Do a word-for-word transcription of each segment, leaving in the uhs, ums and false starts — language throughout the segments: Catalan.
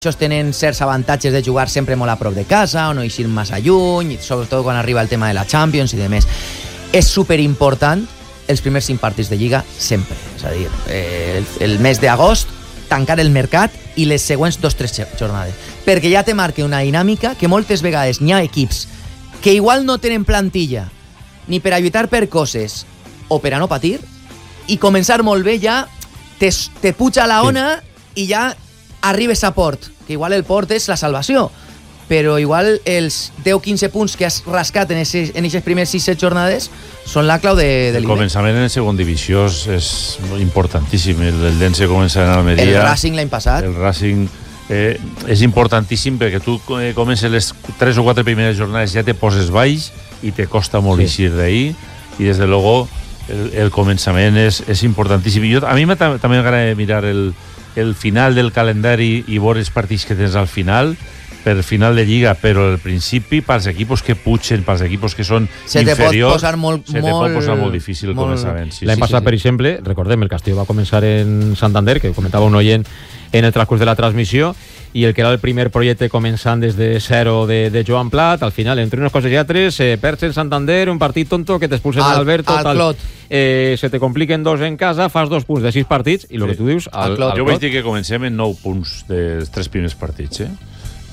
Ells tenen certs avantatges de jugar sempre molt a prop de casa o no eixir massa lluny, sobretot quan arriba el tema de la Champions i demés. És superimportant els primers cinc partits de Lliga sempre. És a dir, eh, el, el mes d'agost, tancar el mercat i les següents dos o tres jornades. Perquè ja te marca una dinàmica que moltes vegades n'hi ha equips que igual no tenen plantilla ni per a lluitar per coses o per a no patir, i començar molt bé ja te, te puja la ona sí. I ja arribes a port, que igual el port és la salvació, però igual els deu o quinze punts que has rascat en aquestes primers sis set jornades són la clau de, de el començament en segon divisió és importantíssim. El, el Dense comença en Almeria, el Racing l'any passat, el Racing eh, és importantíssim perquè tu eh, comences les tres o quatre primeres jornades, ja te poses baix i te costa molt sí. eixir d'ahí, i des de luego el, el començament és, és importantíssim. I jo, a mi també m'agrada mirar el el final del calendari i veure els partits que tens al final per final de Lliga, però al principi pels equipos que pugen, pels equipos que són se inferiors, te pot posar molt, se te molt, pot posar molt difícil molt... començament. Sí, L'any sí, passat, sí, per exemple, recordem, el Castelló va començar en Santander, que comentava un oient en el transcurs de la transmissió, i el que era el primer projecte començant des de zero de, de Joan Plat, al final, entre unes coses i altres, eh, perds en Santander, un partit tonto, que t'expulsen al, Alberto, al tal, eh, se te compliquen dos en casa, fas dos punts de sis partits, i el sí. que tu dius... Al, al, al jo vaig dir que comencem en nou punts dels tres primers partits, eh?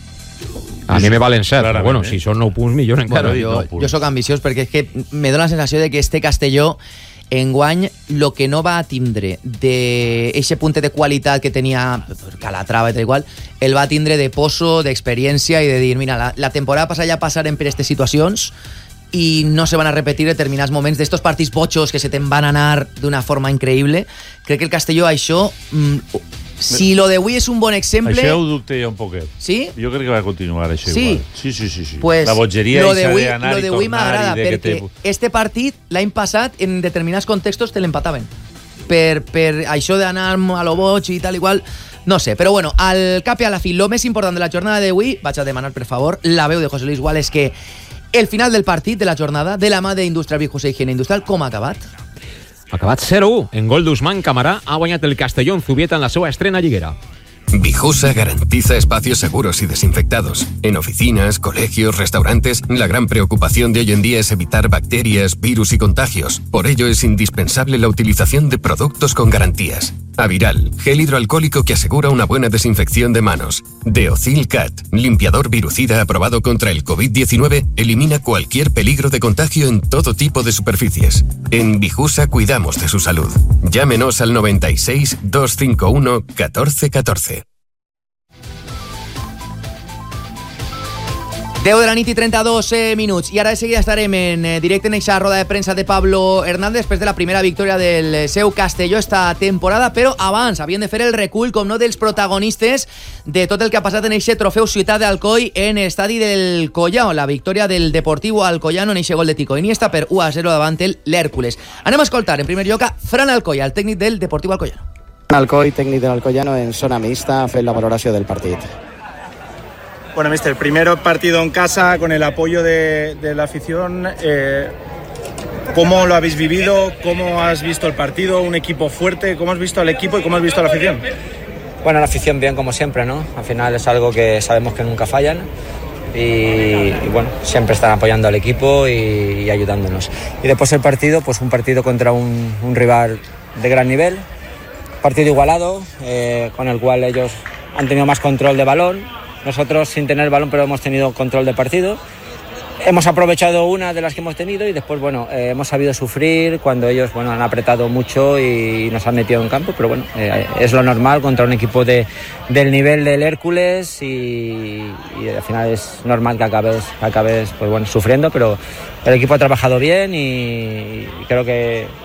A mi me valen set, però bueno, eh? si són nou punts, millor encara. Bueno, jo, jo sóc ambiciós perquè és que me dóna la sensació de que este Castelló enguany lo que no va a tindre de ese punte de qualitat que tenia Calatrava i tal igual, el va tindre de pozo, d'experiència i de dir, mira, la, la temporada passada ja passaren per aquestes situacions i no se van a repetir determinats moments d'estos partits botxos que se te'n van anar d'una forma increïble. Crec que el Castelló això... Mm, si lo de avui és un bon exemple... Això ho dubte ja un poquet. Sí? Jo crec que va continuar això sí? igual. Sí, sí, sí. sí. Pues la bogeria lo eixa de d'anar i tornar m'agrada, i de perquè que te... este partit l'any passat en determinats contextos te l'empataven. Per, per això d'anar a lo boig i tal igual... No sé, però bueno, al cap i a la fi, lo més important de la jornada d'avui, vaig a demanar, per favor, la veu de José Luis Gual, és que el final del partit, de la jornada, de la mà d'Indústria Vijusa i Higiene Industrial, com ha acabat? Acabat zero u. En gol d'Usman Camará ha guanyat el Castelló en Zubieta en la seva estrena lliguera. Vijusa garantiza espacios seguros y desinfectados. En oficinas, colegios, restaurantes, la gran preocupación de hoy en día es evitar bacterias, virus y contagios. Por ello es indispensable la utilización de productos con garantías. Aviral, gel hidroalcohólico que asegura una buena desinfección de manos. Deocil Cat, limpiador virucida aprobado contra el covid diecinueve, elimina cualquier peligro de contagio en todo tipo de superficies. En Vijusa cuidamos de su salud. Llámenos al noventa y seis, doscientos cincuenta y uno, catorce catorce. deu de la nit i trenta-dos eh, minuts. I ara de seguida estarem en eh, directe en aquesta roda de premsa de Pablo Hernández després de la primera victòria del seu Castelló esta temporada, però abans havien de fer el recull, com no, dels protagonistes de tot el que ha passat en aquest trofeu Ciutat d'Alcoi en l'estadi del Collao, la victòria del Deportivo Alcoyano en aquest gol de Tico Iniesta per u a zero davant el l'Hèrcules. Anem a escoltar en primer lloc a Fran Alcoy, el tècnic del Deportivo Alcoyano. Alcoy, tècnic de l'Alcoyano, en zona mixta, ha fet la valoració del partit. Bueno, mister, primero partido en casa con el apoyo de, de la afición. Eh, ¿Cómo lo habéis vivido? ¿Cómo has visto el partido? ¿Un equipo fuerte? ¿Cómo has visto al equipo y cómo has visto a la afición? Bueno, la afición bien como siempre, ¿no? Al final es algo que sabemos que nunca fallan y, y bueno, siempre están apoyando al equipo y, y ayudándonos. Y después el partido, pues un partido contra un, un rival de gran nivel, partido igualado, eh, con el cual ellos han tenido más control de balón. Nosotros sin tener balón, pero hemos tenido control de partido. Hemos aprovechado una de las que hemos tenido y después, bueno, eh, hemos sabido sufrir cuando ellos, bueno, han apretado mucho y nos han metido en campo, pero bueno, eh, es lo normal contra un equipo de, del nivel del Hércules y, y al final es normal que acabes, que acabes pues bueno, sufriendo, pero el equipo ha trabajado bien y, y creo que eh,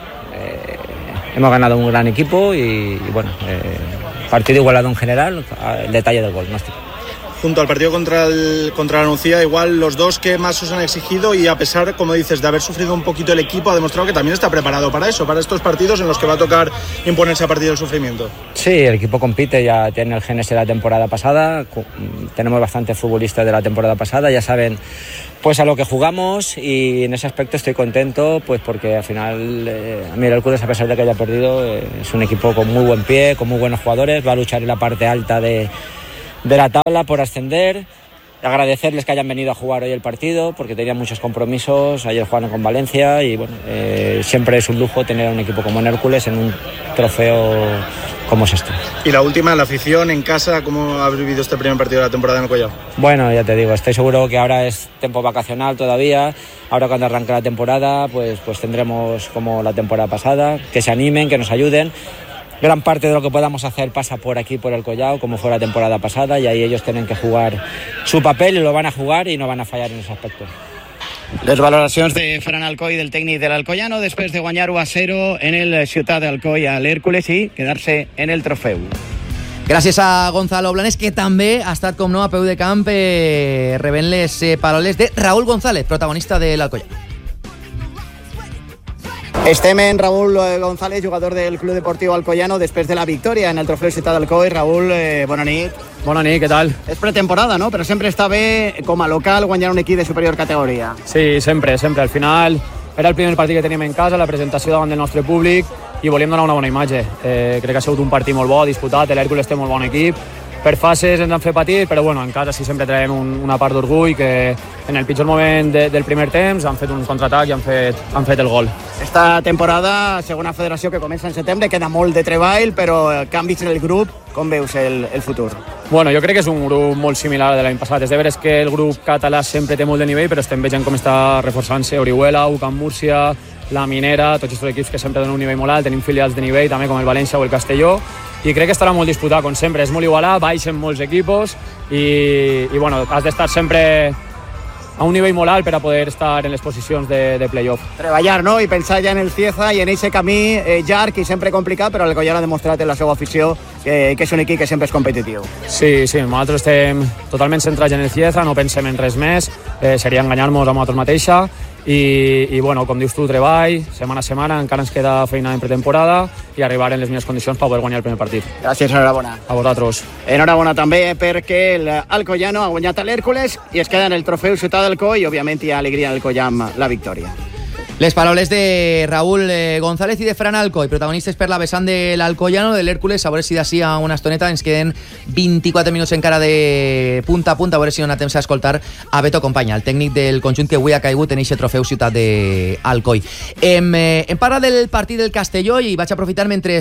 hemos ganado un gran equipo y, y bueno, eh, partido igualado en general, el detalle del gol, no estoy. Junto al partido contra el, contra la Nucía, igual los dos que más os han exigido y a pesar, como dices, de haber sufrido un poquito el equipo, ha demostrado que también está preparado para eso, para estos partidos en los que va a tocar imponerse a partir del sufrimiento. Sí, el equipo compite, ya tiene el génesis de la temporada pasada, tenemos bastantes futbolistas de la temporada pasada, ya saben pues a lo que jugamos y en ese aspecto estoy contento pues porque al final eh, a mí el Hércules, a pesar de que haya perdido, eh, es un equipo con muy buen pie, con muy buenos jugadores, va a luchar en la parte alta de de la tabla por ascender. Agradecerles que hayan venido a jugar hoy el partido porque tenían muchos compromisos, ayer jugaron con Valencia y bueno, eh, siempre es un lujo tener a un equipo como en Hércules en un trofeo como es este. Y la última, la afición en casa, ¿cómo has vivido este primer partido de la temporada en el Collao? Bueno, ya te digo, estoy seguro que ahora es tiempo vacacional todavía, ahora cuando arranque la temporada pues, pues tendremos como la temporada pasada, que se animen, que nos ayuden. Gran parte de lo que podamos hacer pasa por aquí, por el Collao, como fue la temporada pasada, y ahí ellos tienen que jugar su papel y lo van a jugar y no van a fallar en ese aspecto. Les valoracions de Fran Alcoy, del tècnic de l'Alcoyano, després de guanyar u a zero en el Ciutat d'Alcoy a l'Hèrcules i quedar-se en el trofeu. Gràcies a Gonzalo Blanes, que també ha estat, com no, a peu de camp eh, rebent les eh, paraules de Raúl González, protagonista de l'Alcoyano. Estem en Raúl González, jugador del Club Deportiu Alcoyano, després de la victòria en el trofeu Ciutat d'Alcoy. Raúl, eh, bona nit. Bona nit, què tal? És pretemporada, no? Però sempre està bé, com a local, guanyar un equip de superior categoria. Sí, sempre, sempre. Al final era el primer partit que teníem en casa, la presentació davant del nostre públic i volíem donar una bona imatge. Eh, crec que ha sigut un partit molt bo, disputat, l'Hèrcules té molt bon equip. Per fases ens han fet patir, però bueno, en casa sí sempre traiem un, una part d'orgull que en el pitjor moment de, del primer temps han fet un contraatac i han fet, han fet el gol. Esta temporada, segona federació que comença en setembre, queda molt de treball, però canvis en el grup, com veus el, el futur? Bueno, jo crec que és un grup molt similar al de l'any passat. És de veres que el grup català sempre té molt de nivell, però estem veient com està reforçant-se Orihuela, U C A M Múrcia, la Minera, tots aquests equips que sempre donen un nivell molt alt, tenim filials de nivell també com el València o el Castelló, i crec que estarà molt disputat, com sempre, és molt igualat, baixen molts equipos i, i bueno, has d'estar sempre a un nivell molt alt per a poder estar en les posicions de, de play-off. Treballar, no? I pensar ja en el Cieza i en aquest camí eh, llarg i sempre complicat, però el Collano ha demostrat en la seva afició que, que és un equip que sempre és competitiu. Sí, sí, nosaltres estem totalment centrats en el Cieza, no pensem en res més, eh, seria enganyar-nos a nosaltres mateixa. I, i bueno, com dius tu, treball, setmana a setmana, encara ens queda feina en pretemporada i arribar en les millors condicions per poder guanyar el primer partit. Gràcies, enhorabona. A vosaltres. Enhorabona també perquè l'Alcoyano ha guanyat a l'Hèrcules i es queda en el trofeu Ciutat d'Alcoy i òbviament hi ha alegria en el Coll amb la victòria. Les paraules de Raúl eh, González i de Fran Alcoy, protagonistes per la vessant de l'Alcoyano, de l'Hèrcules. A veure si d'ací a una estoneta ens queden vint-i-quatre minuts encara de punta a punta, a veure si dona temps a escoltar a Beto Companya, el tècnic del conjunt que avui ha caigut en aquest trofeu Ciutat d'Alcoy. Hem, eh, hem parlat del partit del Castelló i vaig aprofitar mentre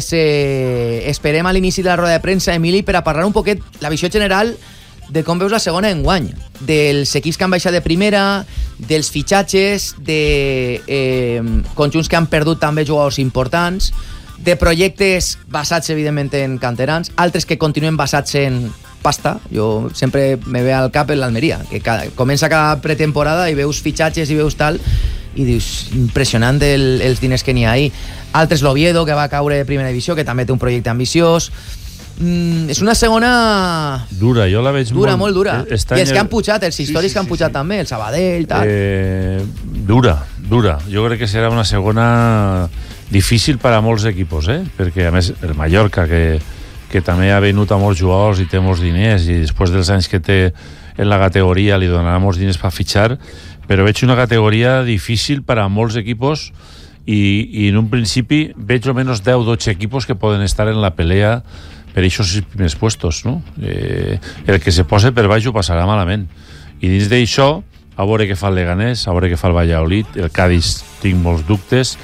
eh, esperem a l'inici de la roda de premsa, Emili, per a parlar un poquet la visió general de com veus la segona enguany, dels equips que han baixat de primera, dels fitxatges, de eh, conjunts que han perdut també jugadors importants, de projectes basats, evidentment, en canterans, altres que continuen basats en pasta. Jo sempre me ve al cap en l'Almeria, que cada, comença cada pretemporada i veus fitxatges i veus tal, i dius, impressionant el, els diners que n'hi ha ahí. Altres l'Oviedo, que va caure de primera divisió, que també té un projecte ambiciós. Mm, és una segona dura, jo la veig dura, molt, molt dura. Estranya... I els que han pujat, els històrics sí, sí, que han pujat sí, sí. també, el Sabadell, tal. Eh, dura, dura. Jo crec que serà una segona difícil per a molts equipos, eh? Perquè a més el Mallorca, que, que també ha venut a molts jugadors i té molts diners, i després dels anys que té en la categoria li donarà molts diners per fitxar, però veig una categoria difícil per a molts equipos i, i en un principi veig almenys deu o dotze equipos que poden estar en la pelea per aquests sis primers puestos, no? Eh, el que se pose per baix ho passarà malament. I dins d'això, a veure què fa el Leganés, a veure què fa el Valladolid, el Cádiz tinc molts dubtes,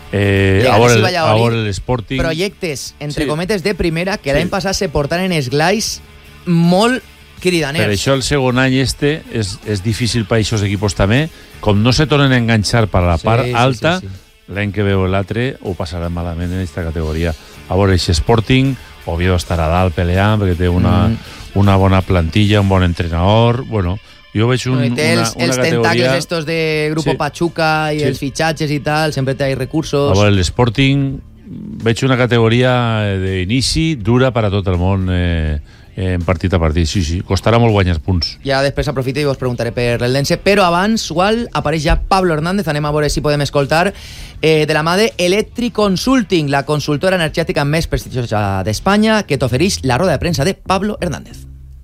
eh, a veure, el, a veure l'Sporting... Projectes, entre sí. cometes, de primera, que sí. l'any passat se portaren esglais molt cridaners. Per això el segon any este és, és difícil per aquests equipos també, com no se tornen a enganxar per la part sí, alta, sí, sí, sí. l'any que veu l'altre ho passarà malament en aquesta categoria. A veure, aquest Sporting... Oviedo estarà a dalt peleant perquè té una, mm. una bona plantilla, un bon entrenador. Bueno, jo veig un, té els, una, una els categoria... tentacles estos de Grupo sí. Pachuca i sí. els fitxatges i tal, sempre té recursos. A veure, l'Sporting veig una categoria d'inici dura per a tot el món eh, en partit a partit. Sí, sí, costarà molt guanyar punts. Ja després aprofito i vos preguntaré per l'Eldense, però abans, igual, apareix ja Pablo Hernández, anem a veure si podem escoltar eh, de la mà de Electric Consulting, la consultora energètica més prestigiosa d'Espanya, que t'ofereix la roda de premsa de Pablo Hernández.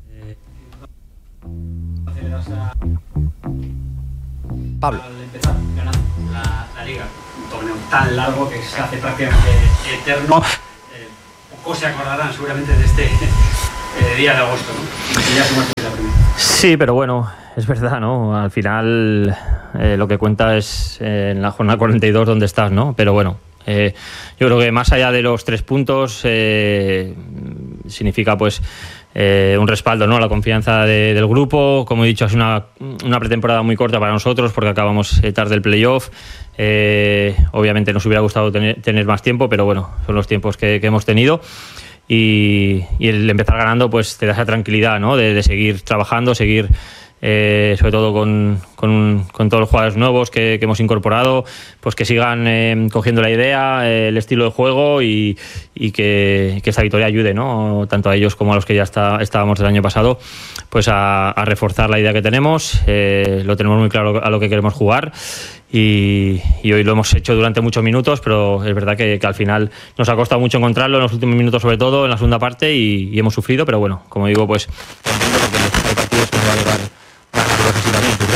Pablo. Al empezar ganando la, la Liga, un torneo tan largo que se hace prácticamente eterno, eh, pocos se acordarán seguramente de este eh, día de agosto, ¿no? Y ya somos la primera. Sí, pero bueno, es verdad, ¿no? Al final eh, lo que cuenta es eh, en la jornada cuarenta y dos dónde estás, ¿no? Pero bueno, eh, yo creo que más allá de los tres puntos eh, significa pues eh, un respaldo, ¿no? La confianza de, del grupo. Como he dicho, es una, una pretemporada muy corta para nosotros porque acabamos eh, tarde el playoff. Eh, obviamente nos hubiera gustado tener, tener más tiempo, pero bueno, son los tiempos que, que hemos tenido. Y, y el empezar ganando pues te da esa tranquilidad, ¿no? de, de seguir trabajando, seguir eh, sobre todo con, con, con todos los jugadores nuevos que, que hemos incorporado, pues que sigan eh, cogiendo la idea, eh, el estilo de juego y, y que, que esta victoria ayude, ¿no? Tanto a ellos como a los que ya está, estábamos del año pasado, pues a, a reforzar la idea que tenemos. Eh, lo tenemos muy claro a lo que queremos jugar. Y, y hoy lo hemos hecho durante muchos minutos, pero es verdad que, que al final nos ha costado mucho encontrarlo en los últimos minutos, sobre todo en la segunda parte, y, y hemos sufrido, pero bueno, como digo, pues contento porque hay partidos que nos va a llevar más necesariamente.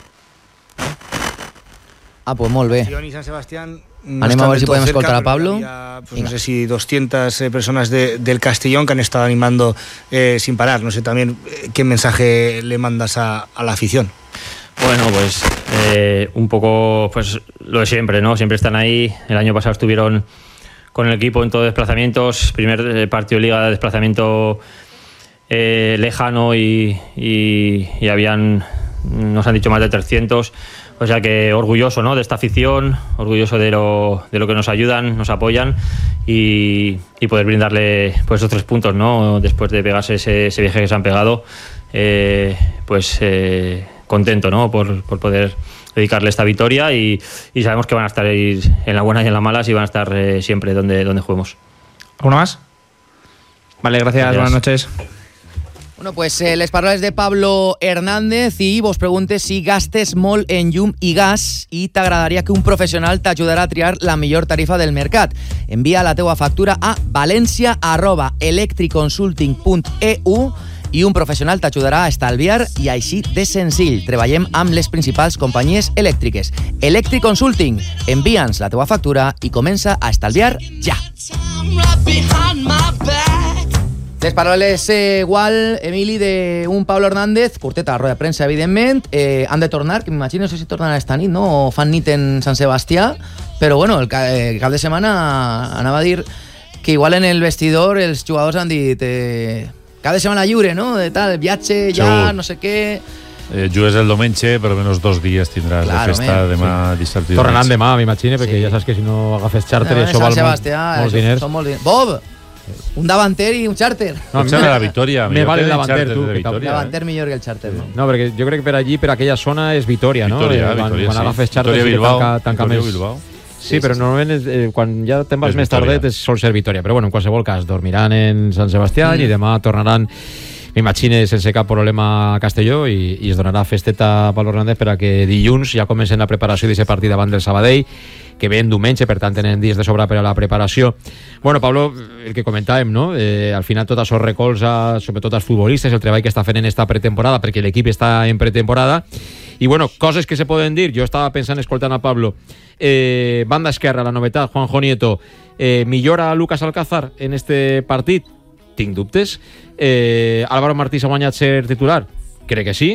Ah, pues molt bé. Y San Sebastián, no Anem a ver si podemos escoltar a Pablo. Había, pues, no sé si doscientas eh, personas de, del Castellón que han estado animando eh, sin parar. No sé también eh, qué mensaje le mandas a, a la afición. Bueno, pues eh, un poco pues lo de siempre, ¿no? Siempre están ahí. El año pasado estuvieron con el equipo en todos los desplazamientos. Primer eh, partido de liga de desplazamiento eh, lejano y, y, y habían, nos han dicho más de trescientos. O sea que orgulloso, ¿no? De esta afición, orgulloso de lo, de lo que nos ayudan, nos apoyan y, y poder brindarle pues esos tres puntos, ¿no? Después de pegarse ese, ese viaje que se han pegado, eh, pues... Eh, contento, ¿no? Por, por poder dedicarle esta victoria y, y sabemos que van a estar ahí en la buena y en la mala y van a estar eh, siempre donde, donde juguemos. ¿Alguno más? Vale, gracias, gracias. Buenas noches. Bueno, pues eh, les paraules de Pablo Hernández i vos preguntes si gastes molt en llum i gas i t'agradaria que un professional t'ajudarà a triar la millor tarifa del mercat. Envia la teua factura a valencia arroba electriconsulting punt e u i un professional t'ajudarà a estalviar i així de senzill. Treballem amb les principals companyies elèctriques. Electric Consulting, envia'ns la teua factura i comença a estalviar ja. Les paraules eh, igual, Emili, d'un Pablo Hernández, curteta a la roda de premsa, evidentment. Eh, han de tornar, que m'imagino, no sé si tornen esta nit, no? O fan nit en Sant Sebastià, però bueno, el cap, el cap de setmana anava a dir que igual en el vestidor els jugadors han dit... Eh, cada setmana lliure, no? De tal, viatge, ja, Segur. No sé què... Eh, jugues el diumenge, però menys dos dies tindràs claro, de festa, man. Demà, sí. Dissabte i tornaran demà, m'imagino, perquè sí. Ja saps que si no agafes xàrter, no, això val Sebastià, molts això, diners. Molt diners. Bob! Un davanter i un xàrter. No, no, la Victòria. Me vale el davanter, tu. De Victòria, davanter eh? millor que el xàrter, no? No, perquè jo crec que per allí, per aquella zona, és Victòria, no? Victòria, eh, Victòria, quan, sí. Quan agafes xàrter, Victòria, Bilbao, tanca, tanca Victòria, més. Bilbao. Sí, sí, però sí. Normalment eh, quan ja te'n vas és més Victòria. Tardet sol ser Victòria. Però bueno, en qualsevol cas, dormiran en Sant Sebastià mm. i demà tornaran... M'imagine sense cap problema a Castelló i, i es donarà festeta a Pablo Hernández per a que dilluns ja comencen la preparació d'aquest partit davant del Sabadell, que ve en diumenge, per tant tenen dies de sobra per a la preparació. Bueno, Pablo, el que comentàvem, no? Eh, al final tot això recolza, sobretot als futbolistes, el treball que està fent en esta pretemporada, perquè l'equip està en pretemporada. I bueno, coses que se poden dir. Jo estava pensant, escoltant a Pablo, eh, banda esquerra, la novetat, Juanjo Nieto, eh, millora a Lucas Alcázar en este partit? Tinc dubtes. Eh, Álvaro Martí s'ha guanyat ser titular? Crec que sí.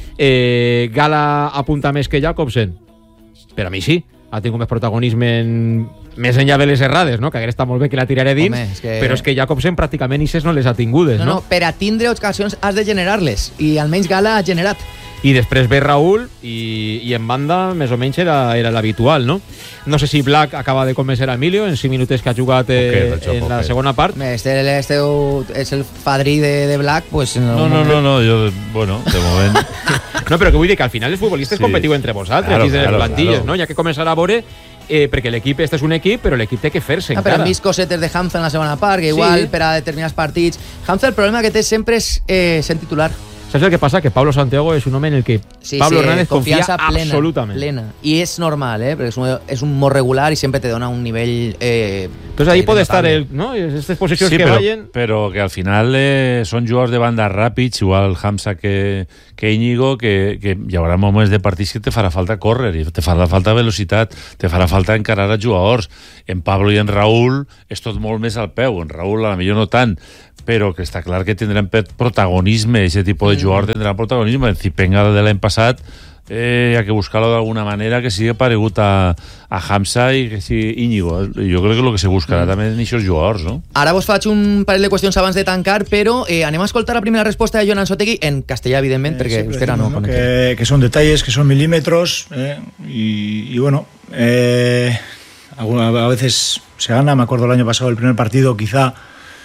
Eh, Gala apunta més que Jacobsen? Per a mi sí. Ha tingut més protagonisme en... més enllà de les errades, no? Que haguera estat molt bé que la tiraré dins. Home, és que... però és que Jacobsen pràcticament Ises no les ha tingudes, no? No, no, per a tindre ocasions has de generar-les i almenys Gala ha generat. I després ve Raúl i, i en banda més o menys era, era l'habitual, no? No sé si Black acaba de convencer a Emilio en cinc minuts que ha jugat eh, okay, en la okay. segona part. Este, este és el fadrí de, de Black, pues... No, no, no, no, no, jo, bueno, de moment... No, però que vull dir que al final els futbolistes sí. competiu entre vosaltres, claro, de les claro, plantilles, claro. No? Ja que començarà a veure... Eh, perquè l'equip, este és un equip, però l'equip té que fer-se ah, encara. Però hem vist cosetes de Hamza en la segona part, que igual sí. Per a determinats partits... Hamza el problema que té sempre és eh, sent titular. Saps el que passa? Que Pablo Santiago és un home en el que sí, Pablo sí, Hernández confia plena, absolutament. Plena. I és normal, eh? Perquè és un, és un molt regular i sempre te dona un nivell... Eh, Entonces ahí puede estar el, ¿no? Estas posicions sí, que però, vayan... però que al final eh, són jugadors de banda ràpids, igual Hamza que, que Íñigo, que, que hi haurà moments de partits que te farà falta córrer, i te farà falta velocitat, te farà falta encarar a jugadors. En Pablo i en Raúl és tot molt més al peu, en Raúl a la millor no tant, però que està clar que tindran protagonisme, aquest tipus de jugador tindrà protagonisme. El Zipenga de l'any passat eh, hi ha que buscar-lo d'alguna manera que sigui paregut a, a Hamza i que sigui Íñigo. Jo crec que el que se buscarà mm. també en aquests jugadors, no? Ara vos faig un parell de qüestions abans de tancar, però eh, anem a escoltar la primera resposta de Jon Anzotegui en castellà, evidentment, eh, perquè usted no, no que, que son detalles, que son milímetros, eh, y, y bueno, eh, a veces se gana. Me acuerdo el año pasado, el primer partido, quizá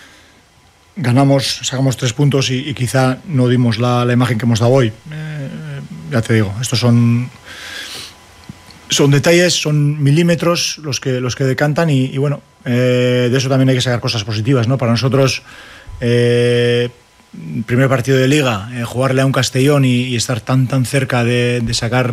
ganamos, sacamos tres puntos y, y quizá no dimos la, la imagen que hemos dado hoy. Eh, ya te digo, estos son son detalles, son milímetros los que los que decantan y, y bueno, eh, de eso también hay que sacar cosas positivas, ¿no? Para nosotros, eh, primer partido de Liga, eh, jugarle a un Castellón y, y estar tan tan cerca de, de sacar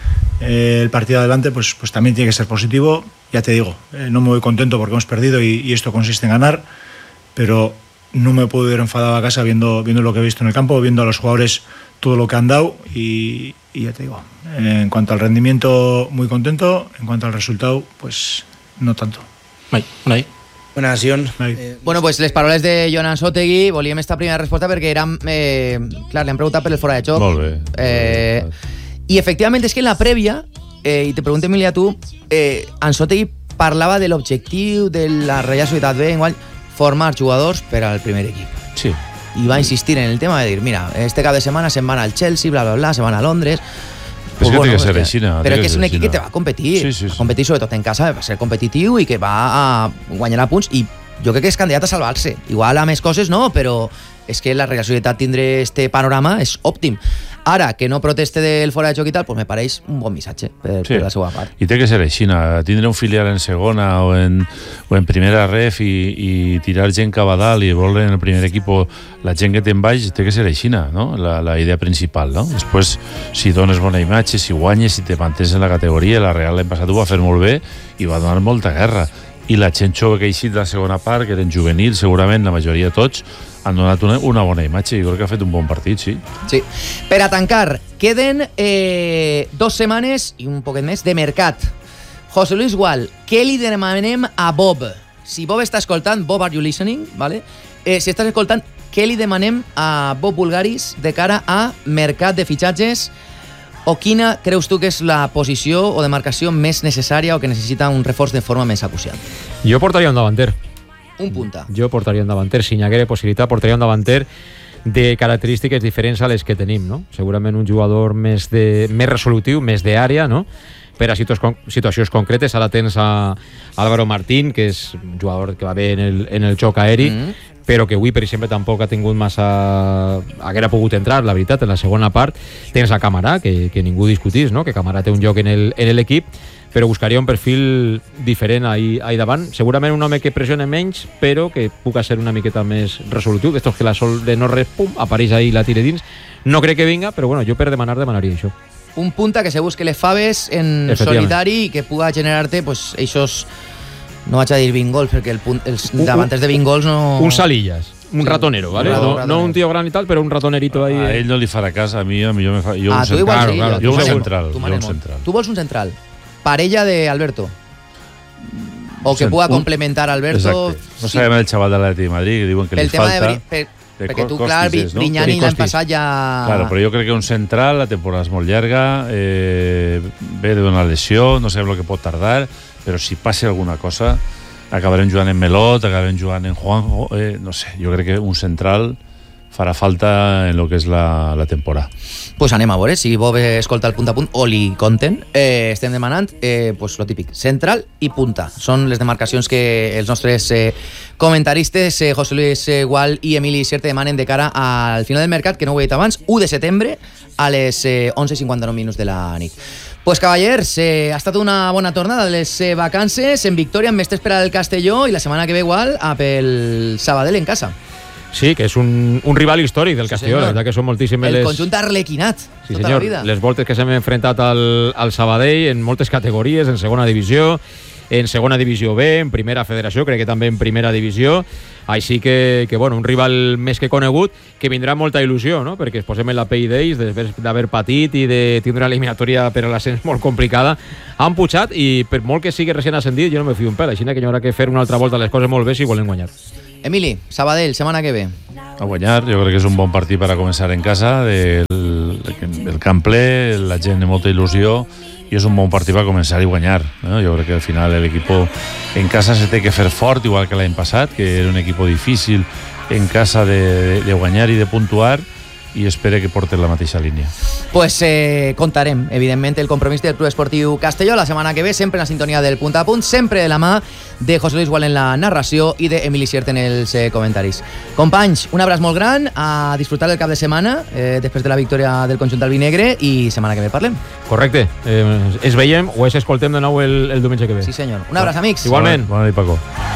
eh, el partido adelante, pues, pues también tiene que ser positivo. Ya te digo, eh, no me voy contento porque hemos perdido y, y esto consiste en ganar, pero no me puedo ir enfadado a casa viendo, viendo lo que he visto en el campo, viendo a los jugadores todo lo que han dado y, y ya te digo, eh, en cuanto al rendimiento muy contento, en cuanto al resultado pues no tanto. Mai, Mai. Buenas, Jon. Eh, bueno, pues les paraules de Jon Anzotegui, volíem esta primera resposta perquè era, eh, clar, li han preguntat per el fora de joc. Molt bé. Eh, I efectivament és que en la prèvia, eh, i te pregunto, Emilia, tu, eh, Anzotegui parlava de l'objectiu de la Reial Societat B, enguany, formar jugadors per al primer equip. Sí. I va insistir en el tema de dir, mira, este cap de setmana se'n van al Chelsea, bla, bla, bla, se van a Londres. Pues bueno, que ser així, no? Però que és un equip que te va a competir, sí, sí, sí. a competir sobretot en casa, va ser competitiu i que va a guanyar a punts i jo crec que és candidat a salvar-se. Igual a més coses no, però és que la Real Societat tindre este panorama és òptim. Ara, que no proteste del fora de joc i tal, pues me pareix un bon missatge per, sí. per la seva part. I té que ser així, tindre un filial en segona o en, o en primera ref i, i tirar gent cap a dalt i voler en el primer equip la gent que té en baix, té que ser així, no? La, la idea principal, no? Després, si dones bona imatge, si guanyes, si te mantens en la categoria, la Real l'any passat ho va fer molt bé i va donar molta guerra. I la gent jove que ha eixit de la segona part, que eren juvenils, segurament, la majoria de tots, han donat una, una bona imatge. Jo crec que ha fet un bon partit, sí. Sí. Per a tancar, queden eh, dos setmanes i un poquet més de mercat. José Luis Gual, què li demanem a Bob? Si Bob està escoltant, Bob, are you listening? Vale? Eh, si estàs escoltant, què li demanem a Bob Bulgaris de cara a mercat de fitxatges? O quina creus tu que és la posició o demarcació més necessària o que necessita un reforç de forma més acuciant? Jo portaria un davanter. Un punta. Jo portaria un davanter. Si n'hi haguera possibilitat, portaria un davanter de característiques diferents a les que tenim, no? Segurament un jugador més, de, més resolutiu, més d'àrea, no? Per a situacions concretes. Ara tens a Álvaro Martín, que és un jugador que va bé en el, en el joc aeri, mm-hmm. però que avui, per exemple, tampoc ha tingut massa... haguera pogut entrar, la veritat, en la segona part. Tens a Camarà, que, que ningú discutís, no? Que Camarà té un lloc en l'equip, però buscaria un perfil diferent ahí, ahí davant. Segurament un home que pressione menys, però que puga ser una miqueta més resolutiu. D'estos que la sol de no res, pum, apareix ahí i la tira dins. No crec que vinga, però bueno, jo per demanar, demanaria això. Un punta que se busque les faves en solitari i que puga generar-te, pues, esos... No vaig a dir vint gols, perquè el punt, els davanters de vint gols no... Un Salillas, un sí. ratonero, ¿vale? Un ratonero. No, no un tío gran y tal, pero un ratonerito ahí. A ell no li farà cas, a mi, a mi jo me fa... Jo ah, un tu igual central, sí. Claro, Jo un tu central, tu jo un central. Tu vols un central? Parella de Alberto? O que puga complementar Alberto... Exacte. No sabem el xaval de l'Atlètic de Madrid, que diuen que li falta... De, per, de perquè tu, clar, no? Brignani l'any passat ja... Claro, però jo crec que un central, la temporada és molt llarga, eh, ve d'una lesió, no sabem el que pot tardar, però si passa alguna cosa... acabarem jugant en Melot, acabarem jugant en Juanjo, eh, no sé, jo crec que un central farà falta en lo que és la, la temporada. Pues anem a veure, si Bob escolta el punt a punt o li conten, eh, estem demanant eh, pues lo típic, central i punta. Són les demarcacions que els nostres eh, comentaristes, eh, José Luis eh, Gual i Emili Sierra, demanen de cara al final del mercat, que no ho he dit abans, u de setembre, a les eh, onze i cinquanta-nou minuts de la nit. Pues cavallers, eh, ha estat una bona tornada de les eh, vacances en victòria, amb mestres per al Castelló i la setmana que ve igual a pel Sabadell en casa. Sí, que és un, un rival històric del Castelló, sí, la veritat que són moltíssimes el les... El conjunt arlequinat, sí, tota senyor, la vida. Les voltes que s'hem enfrentat al, al Sabadell en moltes categories, en segona divisió, en segona divisió B, en primera federació, crec que també en primera divisió. Així que, que bueno, un rival més que conegut, que vindrà amb molta il·lusió, no? Perquè es posem en la pell d'ells, després d'haver patit i de tindre una eliminatòria per a l'ascens molt complicada, han pujat i per molt que sigui recent ascendit, jo no me fio un pèl, així que hi haurà que fer una altra volta les coses molt bé si volen guanyar. Emili, Sabadell, setmana que ve. A guanyar, jo crec que és un bon partit per a començar en casa, el, el camp ple, la gent de molta il·lusió, i és un bon partit per començar i guanyar, ¿no? Jo crec que al final l'equip en casa se té que fer fort, igual que l'any passat, que era un equip difícil en casa de, de, de guanyar i de puntuar, i espere que porten la mateixa línia. Pues eh, contarem, evidentment, el compromís del Club Esportiu Castelló la setmana que ve, sempre en la sintonia del punt a punt, sempre de la mà de José Luis Gual en la narració i d'Emili Siert en els eh, comentaris. Companys, un abraç molt gran, a disfrutar del cap de setmana, eh, després de la victòria del conjunt albinegre, i setmana que ve parlem. Correcte. Eh, es veiem o es escoltem de nou el, el diumenge que ve. Sí, senyor. Un abraç, amics. Igualment. Bona nit, Paco.